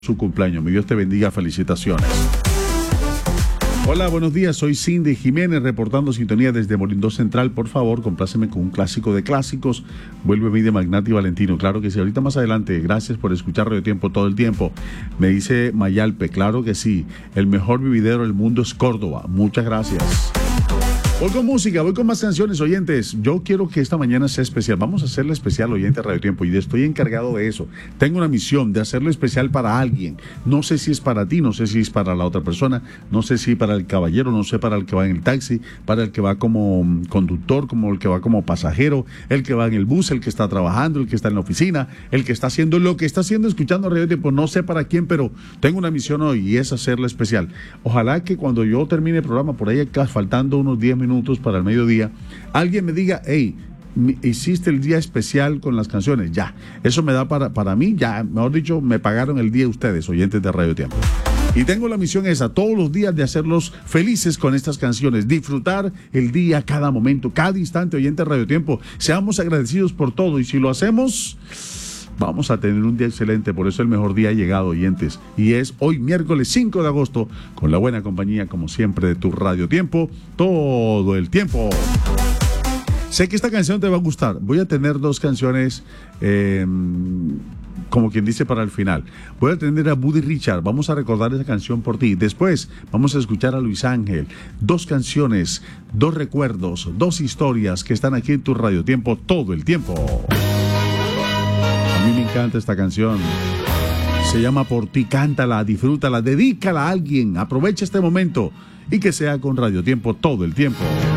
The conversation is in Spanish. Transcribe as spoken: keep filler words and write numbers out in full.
su cumpleaños. Mi Dios te bendiga, felicitaciones. Hola, buenos días, soy Cindy Jiménez reportando sintonía desde Molindó Central. Por favor, compláceme con un clásico de clásicos. Vuelve mi de Magnati Valentino. Claro que sí, ahorita más adelante. Gracias por escuchar Radio Tiempo todo el tiempo. Me dice Mayalpe, claro que sí. El mejor vividero del mundo es Córdoba. Muchas gracias. Voy con música, voy con más canciones, oyentes. Yo quiero que esta mañana sea especial. Vamos a hacerle especial, oyente Radio Tiempo, y estoy encargado de eso. Tengo una misión de hacerle especial para alguien. No sé si es para ti, no sé si es para la otra persona, no sé si para el caballero, no sé para el que va en el taxi, para el que va como conductor, como el que va como pasajero, el que va en el bus, el que está trabajando, el que está en la oficina, el que está haciendo lo que está haciendo, escuchando Radio Tiempo. No sé para quién, pero tengo una misión hoy y es hacerle especial. Ojalá que cuando yo termine el programa, por ahí acá, faltando unos diez minutos para el mediodía, alguien me diga, hey, hiciste el día especial con las canciones, ya, eso me da para, para mí, ya, mejor dicho, me pagaron el día ustedes, oyentes de Radio Tiempo. Y tengo la misión esa, todos los días de hacerlos felices con estas canciones, disfrutar el día, cada momento, cada instante, oyentes de Radio Tiempo. Seamos agradecidos por todo, y si lo hacemos, vamos a tener un día excelente. Por eso el mejor día ha llegado, oyentes, y es hoy miércoles cinco de agosto, con la buena compañía como siempre de tu Radio Tiempo, todo el tiempo. Sé que esta canción te va a gustar. Voy a tener dos canciones eh, como quien dice para el final. Voy a tener a Buddy Richard, vamos a recordar esa canción por ti. Después vamos a escuchar a Luis Ángel. Dos canciones, dos recuerdos, dos historias que están aquí en tu Radio Tiempo todo el tiempo. A mí me encanta esta canción. Se llama Por ti, cántala, disfrútala, dedícala a alguien. Aprovecha este momento y que sea con Radio Tiempo todo el tiempo.